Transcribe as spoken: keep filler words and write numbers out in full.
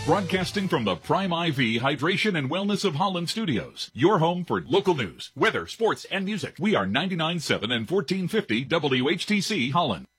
Broadcasting from the Prime I V Hydration and Wellness of Holland studios. Your home for local news, weather, sports, and music. We are ninety-nine point seven and fourteen fifty W H T C Holland.